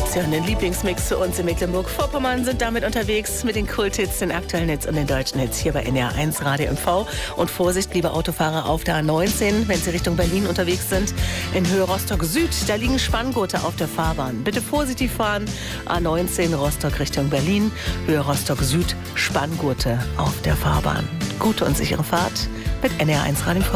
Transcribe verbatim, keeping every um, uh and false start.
Sie hören den Lieblingsmix für uns in Mecklenburg-Vorpommern, sind damit unterwegs mit den Kulthits, den aktuellen Hits und den deutschen Hits hier bei N D R eins Radio M V. Und Vorsicht, liebe Autofahrer auf der A neunzehn, wenn Sie Richtung Berlin unterwegs sind. In Höhe Rostock Süd, da liegen Spanngurte auf der Fahrbahn. Bitte vorsichtig fahren. A neunzehn Rostock Richtung Berlin, Höhe Rostock Süd, Spanngurte auf der Fahrbahn. Gute und sichere Fahrt mit N D R eins Radio M V.